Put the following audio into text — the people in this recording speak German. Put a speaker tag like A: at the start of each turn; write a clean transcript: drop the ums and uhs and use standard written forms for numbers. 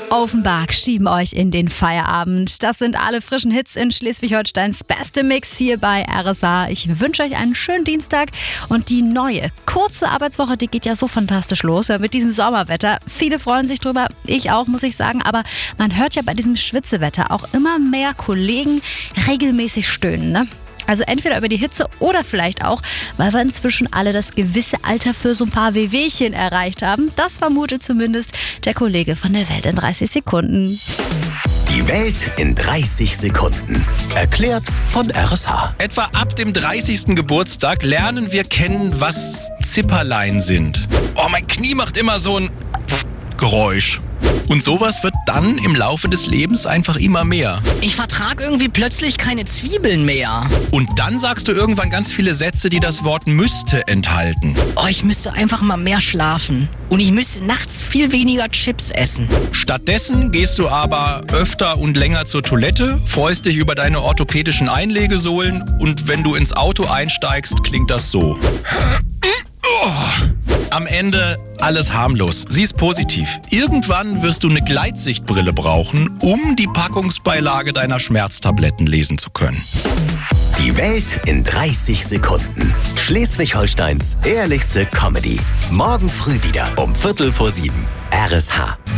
A: Offenbach schieben euch in den Feierabend. Das sind alle frischen Hits in Schleswig-Holsteins beste Mix hier bei RSA. Ich wünsche euch einen schönen Dienstag und die neue, kurze Arbeitswoche, die geht ja so fantastisch los mit diesem Sommerwetter. Viele freuen sich drüber, ich auch, muss ich sagen, aber man hört ja bei diesem Schwitzewetter auch immer mehr Kollegen regelmäßig stöhnen, ne? Also entweder über die Hitze oder vielleicht auch, weil wir inzwischen alle das gewisse Alter für so ein paar Wehwehchen erreicht haben. Das vermutet zumindest der Kollege von der Welt in 30 Sekunden.
B: Die Welt in 30 Sekunden. Erklärt von RSH.
C: Etwa ab dem 30. Geburtstag lernen wir kennen, was Zipperlein sind. Oh, mein Knie macht immer so ein Geräusch. Und sowas wird dann im Laufe des Lebens einfach immer mehr.
D: Ich vertrag irgendwie plötzlich keine Zwiebeln mehr.
C: Und dann sagst du irgendwann ganz viele Sätze, die das Wort müsste enthalten.
D: Oh, ich müsste einfach mal mehr schlafen. Und ich müsste nachts viel weniger Chips essen.
C: Stattdessen gehst du aber öfter und länger zur Toilette, freust dich über deine orthopädischen Einlegesohlen und wenn du ins Auto einsteigst, klingt das so. Am Ende alles harmlos. Sie ist positiv. Irgendwann wirst du eine Gleitsichtbrille brauchen, um die Packungsbeilage deiner Schmerztabletten lesen zu können.
B: Die Welt in 30 Sekunden. Schleswig-Holsteins ehrlichste Comedy. Morgen früh wieder um 6:45. RSH.